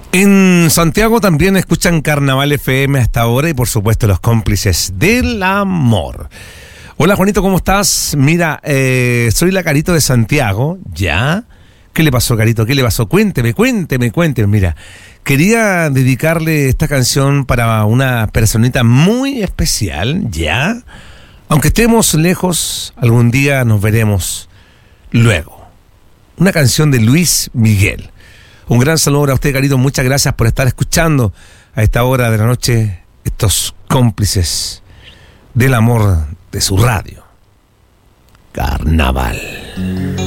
En Santiago también escuchan Carnaval FM hasta ahora y por supuesto los cómplices del amor. Hola Juanito, ¿cómo estás? Mira, soy la Carito de Santiago, ¿ya? ¿Qué le pasó, Carito? ¿Qué le pasó? Cuénteme. Mira, quería dedicarle esta canción para una personita muy especial, ¿ya? Aunque estemos lejos, algún día nos veremos luego. Una canción de Luis Miguel. Un gran saludo para usted, Carito. Muchas gracias por estar escuchando a esta hora de la noche estos cómplices del amor de su radio. Carnaval.